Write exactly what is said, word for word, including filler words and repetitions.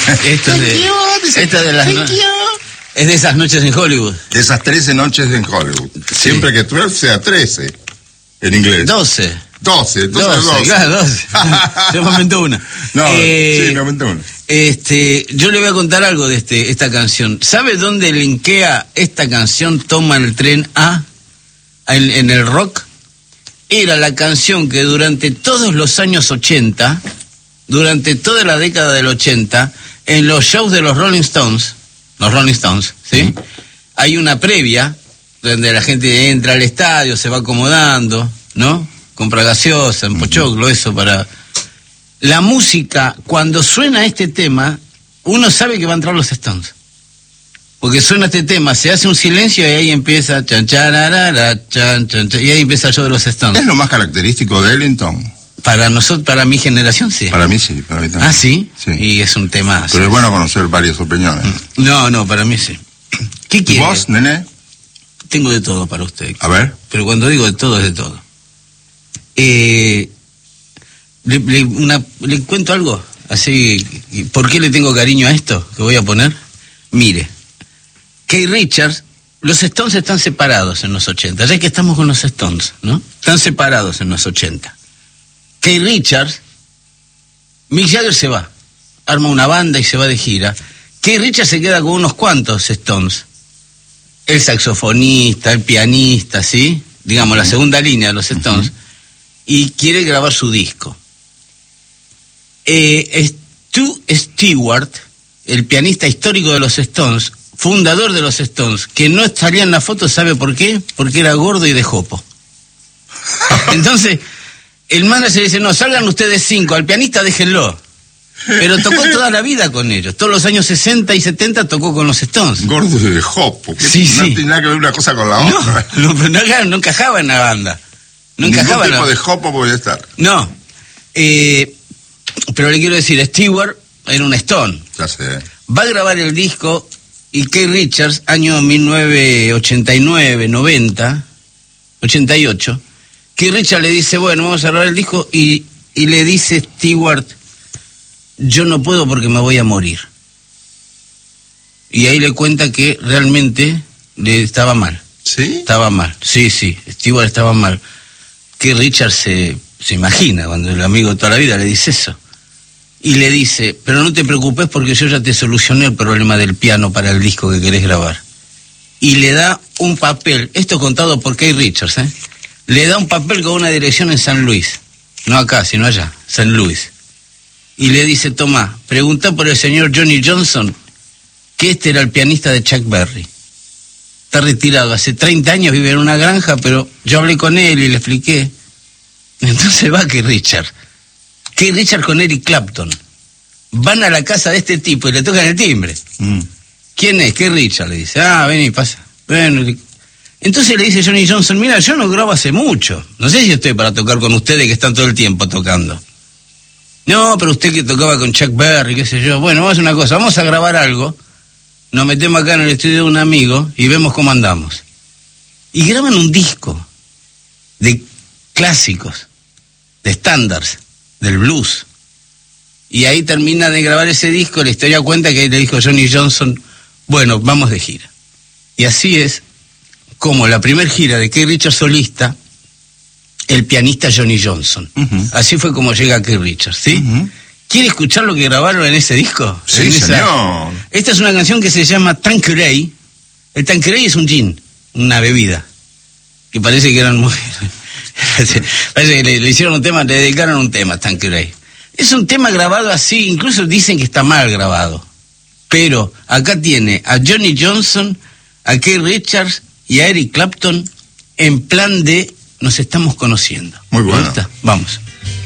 Esto es de, esto de las no, es de esas noches en Hollywood. De esas trece noches en Hollywood. Sí. Siempre que twelve sea trece en inglés. doce. doce, doce, doce. Claro, doce. Yo me aumentó una. No, eh, sí, me aumentó una. Este, yo le voy a contar algo de este, esta canción. ¿Sabe dónde linkea esta canción Toma el tren A? En, en el rock. Era la canción que durante todos los años ochenta, durante toda la década del ochenta, en los shows de los Rolling Stones, los Rolling Stones, ¿sí? Mm. Hay una previa donde la gente entra al estadio, se va acomodando, ¿no? Compra gaseosa, en pochoclo, mm. eso para... La música, cuando suena este tema, uno sabe que va a entrar los Stones. Porque suena este tema, se hace un silencio y ahí empieza... Chan, chararara, chan, chan, chan, y ahí empieza el show de los Stones. ¿Es lo más característico de Ellington? Para nosotros, para mi generación, sí. Para mí sí, para mí también. ¿Ah, sí? Sí. Y es un tema... Pero es bueno conocer varias opiniones. No, no, para mí sí. ¿Qué quiere? ¿Vos, nene? Tengo de todo para usted. A ver. Pero cuando digo de todo, es de todo. Eh... Le, le, una, le cuento algo, así, ¿por qué le tengo cariño a esto que voy a poner? Mire, Keith Richards, los Stones están separados en los ochenta, ya que estamos con los Stones, ¿no? Están separados en los ochenta. Keith Richards, Mick Jagger se va, arma una banda y se va de gira. Keith Richards se queda con unos cuantos Stones, el saxofonista, el pianista, ¿sí? Digamos, la segunda línea de los Stones, uh-huh. Y quiere grabar su disco. Eh, Stu Stewart, el pianista histórico de los Stones, fundador de los Stones, que no estaría en la foto, ¿sabe por qué? Porque era gordo y de jopo. Entonces, el manager dice, no, salgan ustedes cinco, al pianista déjenlo. Pero tocó toda la vida con ellos, todos los años sesenta y setenta tocó con los Stones. Gordo y de jopo, que sí, no sí. tiene nada que ver una cosa con la otra. No, no, no, no encajaba en la banda. No encajaba Ningún tipo la... de jopo podía estar. No, eh... pero le quiero decir, Stewart era un Stone. Ya sé. Va a grabar el disco y Keith Richards, año mil novecientos ochenta y nueve, noventa, ochenta y ocho, Keith Richards le dice, bueno, vamos a grabar el disco y, y le dice Stewart, yo no puedo porque me voy a morir. Y ahí le cuenta que realmente le estaba mal. ¿Sí? Estaba mal, sí, sí, Stewart estaba mal. Keith Richards se... se imagina cuando el amigo de toda la vida le dice eso. Y le dice, pero no te preocupes porque yo ya te solucioné el problema del piano para el disco que querés grabar. Y le da un papel, esto contado por Keith Richards, ¿eh? Le da un papel con una dirección en San Luis. No acá, sino allá, San Luis. Y le dice, toma, pregunta por el señor Johnny Johnson, que este era el pianista de Chuck Berry. Está retirado, hace treinta años vive en una granja, pero yo hablé con él y le expliqué. Entonces va Keith Richards. Keith Richards con Eric Clapton. Van a la casa de este tipo y le tocan el timbre. Mm. ¿Quién es? Keith Richards, le dice. Ah, vení, pasa. Bueno, entonces le dice Johnny Johnson, mira, yo no grabo hace mucho. No sé si estoy para tocar con ustedes que están todo el tiempo tocando. No, pero usted que tocaba con Chuck Berry, qué sé yo. Bueno, vamos a hacer una cosa, vamos a grabar algo. Nos metemos acá en el estudio de un amigo y vemos cómo andamos. Y graban un disco de clásicos, de estándares, del blues. Y ahí termina de grabar ese disco, la historia cuenta que ahí le dijo Johnny Johnson, bueno, vamos de gira. Y así es como la primera gira de Keith Richards solista, el pianista Johnny Johnson. Uh-huh. Así fue como llega Keith Richards, ¿sí? Uh-huh. ¿Quiere escuchar lo que grabaron en ese disco? Sí, en esa... señor. Esta es una canción que se llama Tanqueray. El Tanqueray es un gin, una bebida, que parece que eran muy... parece que le, le hicieron un tema, le dedicaron un tema a Tanqueray. Es un tema grabado así, incluso dicen que está mal grabado. Pero acá tiene a Johnny Johnson, a Keith Richards y a Eric Clapton en plan de nos estamos conociendo. Muy bueno. Vamos.